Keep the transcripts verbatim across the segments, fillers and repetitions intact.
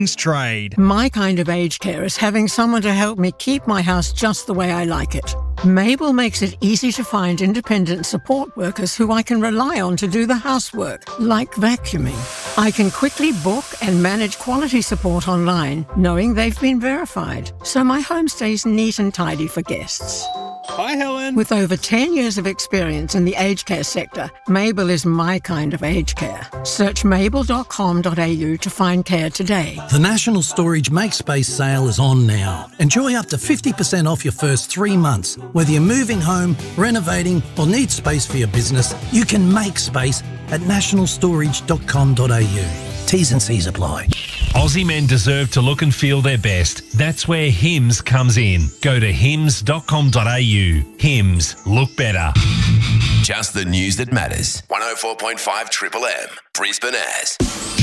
Trade. My kind of aged care is having someone to help me keep my house just the way I like it. Mabel makes it easy to find independent support workers who I can rely on to do the housework, like vacuuming. I can quickly book and manage quality support online, knowing they've been verified, so my home stays neat and tidy for guests. Hi, Helen. With over ten years of experience in the aged care sector, Mabel is my kind of aged care. Search mabel dot com dot a u to find care today. The National Storage Make Space sale is on now. Enjoy up to fifty percent off your first three months. Whether you're moving home, renovating or need space for your business, you can make space at national storage dot com dot a u. T's and C's apply. Aussie men deserve to look and feel their best. That's where Hims comes in. Go to hims dot com dot a u. Hims, look better. Just the news that matters. one oh four point five Triple M, Brisbane As.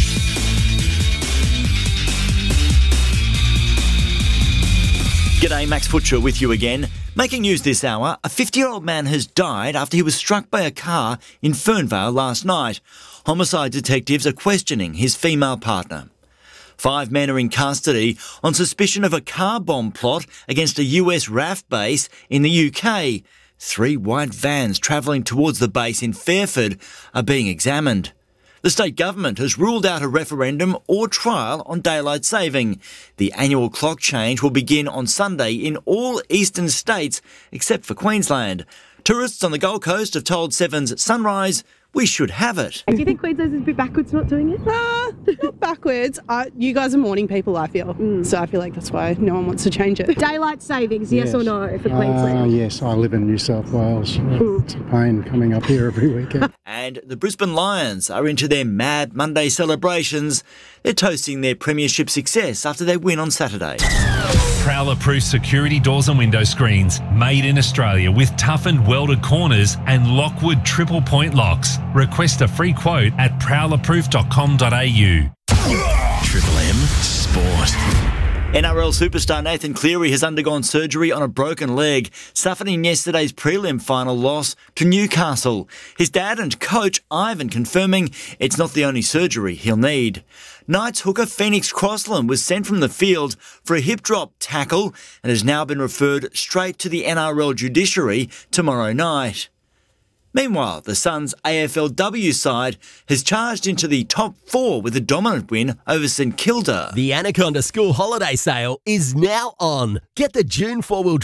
G'day, Max Butcher with you again. Making news this hour, a fifty-year-old man has died after he was struck by a car in Fernvale last night. Homicide detectives are questioning his female partner. Five men are in custody on suspicion of a car bomb plot against a U S R A F base in the U K. Three white vans travelling towards the base in Fairford are being examined. The state government has ruled out a referendum or trial on daylight saving. The annual clock change will begin on Sunday in all eastern states except for Queensland. Tourists on the Gold Coast have told Seven's Sunrise, we should have it. Do you think Queensland is a bit backwards not doing it? Uh, not backwards. Uh, you guys are morning people, I feel. Mm. So I feel like that's why no one wants to change it. Daylight savings, yes, yes or no for Queensland? Uh, yes, I live in New South Wales. Mm. It's a pain coming up here every weekend. And the Brisbane Lions are into their Mad Monday celebrations. They're toasting their premiership success after their win on Saturday. Prowler Proof security doors and window screens, made in Australia with toughened welded corners and Lockwood triple point locks. Request a free quote at prowler proof dot com dot a u. Triple M Sport. N R L superstar Nathan Cleary has undergone surgery on a broken leg, suffering yesterday's prelim final loss to Newcastle. His dad and coach Ivan confirming it's not the only surgery he'll need. Knights hooker Phoenix Crossland was sent from the field for a hip drop tackle and has now been referred straight to the N R L judiciary tomorrow night. Meanwhile, the Suns' A F L W side has charged into the top four with a dominant win over St Kilda. The Anaconda School Holiday Sale is now on. Get the June four-wheel